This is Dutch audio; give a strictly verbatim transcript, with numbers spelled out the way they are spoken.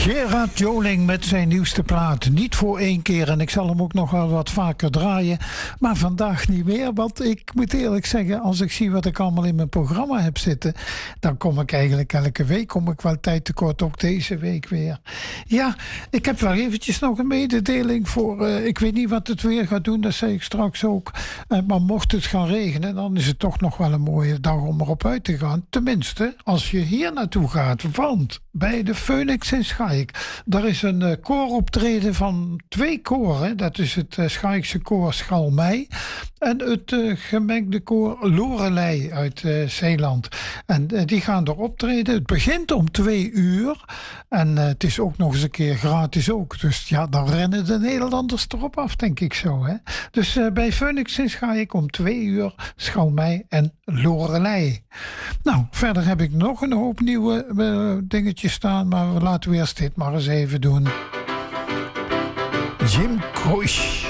Gerard Joling met zijn nieuwste plaat. Niet voor één keer en ik zal hem ook nog wel wat vaker draaien. Maar vandaag niet meer, want ik moet eerlijk zeggen, als ik zie wat ik allemaal in mijn programma heb zitten, dan kom ik eigenlijk elke week kom ik wel tijd tekort, ook deze week weer. Ja, ik heb wel eventjes nog een mededeling voor, uh, ik weet niet wat het weer gaat doen, dat zei ik straks ook. Uh, maar mocht het gaan regenen, dan is het toch nog wel een mooie dag om erop uit te gaan. Tenminste, als je hier naartoe gaat, want bij de Phoenix in Schaik, daar is een uh, kooroptreden van twee koren. Dat is het uh, Schaikse koor Schalmei en het uh, gemengde koor Lorelei uit uh, Zeeland. En uh, die gaan er optreden. Het begint om twee uur en uh, het is ook nog eens een keer gratis ook. Dus ja, dan rennen de Nederlanders erop af, denk ik zo. Hè? Dus uh, bij Phoenix in Schaik om twee uur Schalmei en Lorelei. Nou, verder heb ik nog een hoop nieuwe uh, dingetjes staan, maar laten we eerst dit maar eens even doen. Jim Croce.